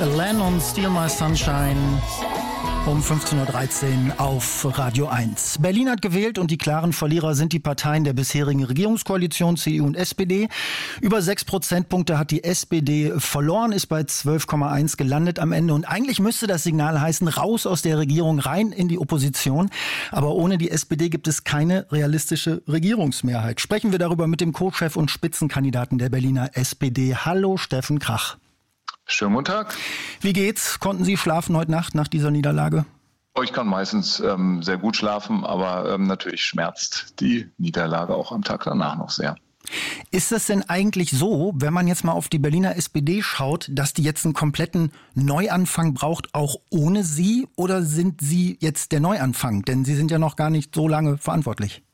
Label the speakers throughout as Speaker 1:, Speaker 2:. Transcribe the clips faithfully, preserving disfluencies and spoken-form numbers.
Speaker 1: Lennon, Steal My Sunshine um fünfzehn Uhr dreizehn auf Radio eins. Berlin hat gewählt und die klaren Verlierer sind die Parteien der bisherigen Regierungskoalition, C D U und S P D. Über sechs Prozentpunkte hat die S P D verloren, ist bei zwölf Komma eins gelandet am Ende. Und eigentlich müsste das Signal heißen, raus aus der Regierung, rein in die Opposition. Aber ohne die S P D gibt es keine realistische Regierungsmehrheit. Sprechen wir darüber mit dem Co-Chef und Spitzenkandidaten der Berliner S P D. Hallo, Steffen Krach.
Speaker 2: Schönen guten Tag.
Speaker 1: Wie geht's? Konnten Sie schlafen heute Nacht nach dieser Niederlage?
Speaker 2: Ich kann meistens ähm, sehr gut schlafen, aber ähm, natürlich schmerzt die Niederlage auch am Tag danach noch sehr.
Speaker 1: Ist es denn eigentlich so, wenn man jetzt mal auf die Berliner S P D schaut, dass die jetzt einen kompletten Neuanfang braucht, auch ohne Sie? Oder sind Sie jetzt der Neuanfang? Denn Sie sind ja noch gar nicht so lange verantwortlich.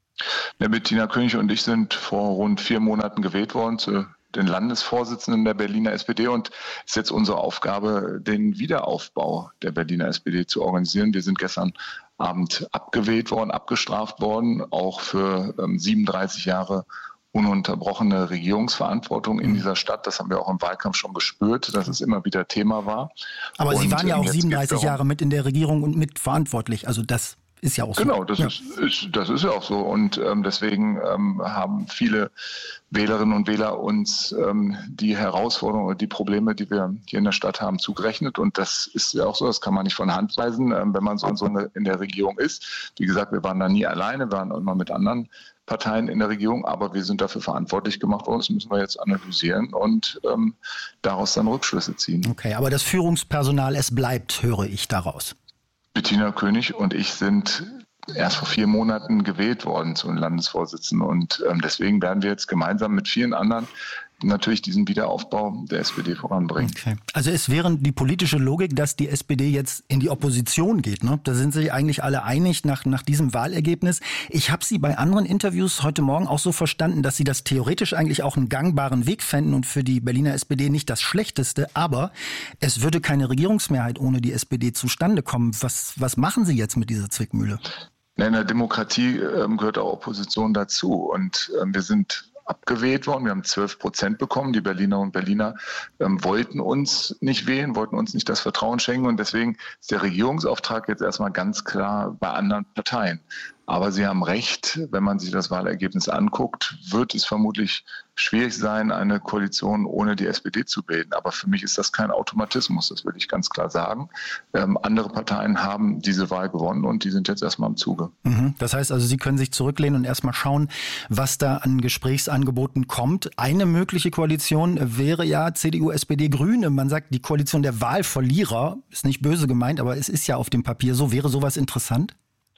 Speaker 2: Ja, Bettina König und ich sind vor rund vier Monaten gewählt worden zu den Landesvorsitzenden der Berliner S P D, und es ist jetzt unsere Aufgabe, den Wiederaufbau der Berliner S P D zu organisieren. Wir sind gestern Abend abgewählt worden, abgestraft worden, auch für ähm, siebenunddreißig Jahre ununterbrochene Regierungsverantwortung in dieser Stadt. Das haben wir auch im Wahlkampf schon gespürt, dass es immer wieder Thema war.
Speaker 1: Aber
Speaker 2: und,
Speaker 1: Sie waren ja auch siebenunddreißig Jahre mit in der Regierung und mitverantwortlich. Also das ist ja auch so.
Speaker 2: Genau, das,
Speaker 1: ja.
Speaker 2: ist, ist, das ist ja auch so. Und ähm, deswegen ähm, haben viele Wählerinnen und Wähler uns ähm, die Herausforderungen oder die Probleme, die wir hier in der Stadt haben, zugerechnet. Und das ist ja auch so, das kann man nicht von Hand weisen, ähm, wenn man so, so eine, in der Regierung ist. Wie gesagt, wir waren da nie alleine, wir waren immer mit anderen Parteien in der Regierung, aber wir sind dafür verantwortlich gemacht worden. Das müssen wir jetzt analysieren und ähm, daraus dann Rückschlüsse ziehen.
Speaker 1: Okay, aber das Führungspersonal, es bleibt, höre ich daraus.
Speaker 2: Bettina König und ich sind erst vor vier Monaten gewählt worden zu den Landesvorsitzenden, und ähm, deswegen werden wir jetzt gemeinsam mit vielen anderen natürlich diesen Wiederaufbau der S P D voranbringen.
Speaker 1: Okay. Also es wäre die politische Logik, dass die S P D jetzt in die Opposition geht, ne? Da sind sich eigentlich alle einig nach, nach diesem Wahlergebnis. Ich habe Sie bei anderen Interviews heute Morgen auch so verstanden, dass Sie das theoretisch eigentlich auch einen gangbaren Weg fänden und für die Berliner S P D nicht das Schlechteste, aber es würde keine Regierungsmehrheit ohne die S P D zustande kommen. Was, was machen Sie jetzt mit dieser Zwickmühle?
Speaker 2: In der Demokratie ähm, gehört auch Opposition dazu, und ähm, wir sind abgewählt worden. Wir haben zwölf Prozent bekommen. Die Berliner und Berliner ähm, wollten uns nicht wählen, wollten uns nicht das Vertrauen schenken. Und deswegen ist der Regierungsauftrag jetzt erstmal ganz klar bei anderen Parteien. Aber Sie haben recht, wenn man sich das Wahlergebnis anguckt, wird es vermutlich schwierig sein, eine Koalition ohne die S P D zu bilden. Aber für mich ist das kein Automatismus, das will ich ganz klar sagen. Ähm, andere Parteien haben diese Wahl gewonnen und die sind jetzt erstmal im Zuge.
Speaker 1: Mhm. Das heißt also, Sie können sich zurücklehnen und erstmal schauen, was da an Gesprächsangeboten kommt. Eine mögliche Koalition wäre ja C D U, S P D, Grüne. Man sagt, die Koalition der Wahlverlierer, ist nicht böse gemeint, aber es ist ja auf dem Papier so. Wäre sowas interessant?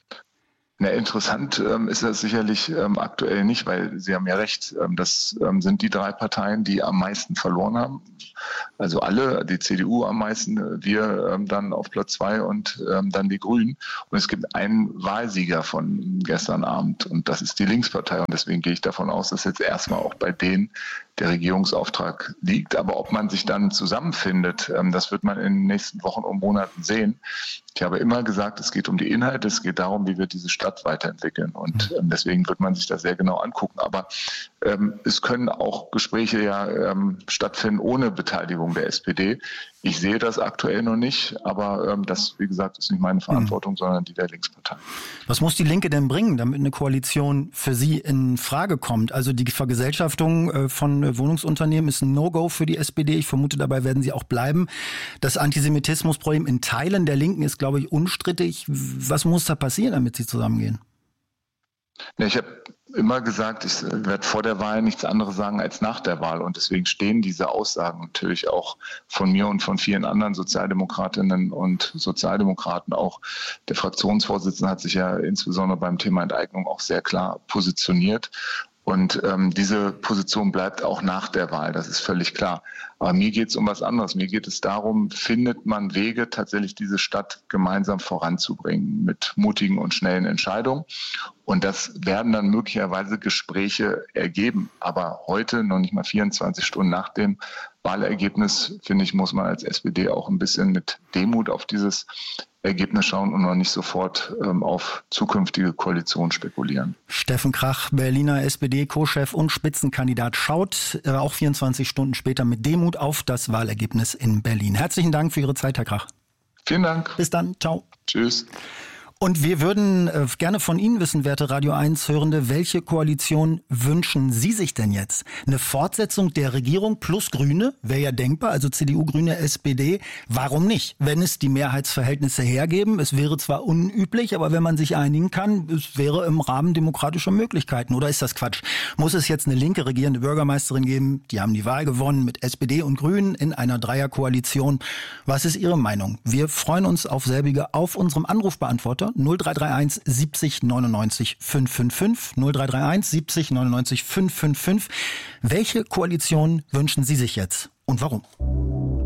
Speaker 2: Na, interessant ähm, ist das sicherlich ähm, aktuell nicht, weil Sie haben ja recht, ähm, das ähm, sind die drei Parteien, die am meisten verloren haben. Also alle, die C D U am meisten, wir ähm, dann auf Platz zwei und ähm, dann die Grünen. Und es gibt einen Wahlsieger von gestern Abend, und das ist die Linkspartei. Und deswegen gehe ich davon aus, dass jetzt erstmal auch bei denen der Regierungsauftrag liegt. Aber ob man sich dann zusammenfindet, ähm, das wird man in den nächsten Wochen und Monaten sehen. Ich habe immer gesagt, es geht um die Inhalte, es geht darum, wie wir diese Stadt weiterentwickeln. Und ähm, deswegen wird man sich das sehr genau angucken. Aber ähm, es können auch Gespräche ja ähm, stattfinden ohne Beteiligung der S P D. Ich sehe das aktuell noch nicht, aber ähm, das, wie gesagt, ist nicht meine Verantwortung, mhm. sondern die der Linkspartei.
Speaker 1: Was muss die Linke denn bringen, damit eine Koalition für Sie in Frage kommt? Also die Vergesellschaftung äh, von äh, Wohnungsunternehmen ist ein No-Go für die S P D. Ich vermute, dabei werden sie auch bleiben. Das Antisemitismusproblem in Teilen der Linken ist, glaube ich, unstrittig. Was muss da passieren, damit sie zusammengehen?
Speaker 2: Ja, ich habe immer gesagt, ich werde vor der Wahl nichts anderes sagen als nach der Wahl. Und deswegen stehen diese Aussagen natürlich auch von mir und von vielen anderen Sozialdemokratinnen und Sozialdemokraten. Auch der Fraktionsvorsitzende hat sich ja insbesondere beim Thema Enteignung auch sehr klar positioniert. Und ähm, diese Position bleibt auch nach der Wahl, das ist völlig klar. Aber mir geht es um was anderes. Mir geht es darum, findet man Wege, tatsächlich diese Stadt gemeinsam voranzubringen mit mutigen und schnellen Entscheidungen. Und das werden dann möglicherweise Gespräche ergeben. Aber heute, noch nicht mal vierundzwanzig Stunden nach dem Wahlergebnis, finde ich, muss man als S P D auch ein bisschen mit Demut auf dieses Ergebnis schauen und noch nicht sofort ähm, auf zukünftige Koalitionen spekulieren.
Speaker 1: Steffen Krach, Berliner S P D-Co-Chef und Spitzenkandidat, schaut äh, auch vierundzwanzig Stunden später mit Demut auf das Wahlergebnis in Berlin. Herzlichen Dank für Ihre Zeit, Herr Krach.
Speaker 2: Vielen Dank.
Speaker 1: Bis dann. Ciao.
Speaker 2: Tschüss.
Speaker 1: Und wir würden äh, gerne von Ihnen wissen, werte Radio eins Hörende, welche Koalition wünschen Sie sich denn jetzt? Eine Fortsetzung der Regierung plus Grüne wäre ja denkbar, also C D U, Grüne, S P D. Warum nicht? Wenn es die Mehrheitsverhältnisse hergeben, es wäre zwar unüblich, aber wenn man sich einigen kann, es wäre im Rahmen demokratischer Möglichkeiten. Oder ist das Quatsch? Muss es jetzt eine linke regierende Bürgermeisterin geben? Die haben die Wahl gewonnen mit S P D und Grünen in einer Dreierkoalition. Was ist Ihre Meinung? Wir freuen uns auf selbige auf unserem Anrufbeantworter null drei drei eins siebzig neunundneunzig fünfhundertfünfundfünfzig null drei drei eins siebzig neunundneunzig fünfhundertfünfzig. Welche Koalition wünschen Sie sich jetzt und warum?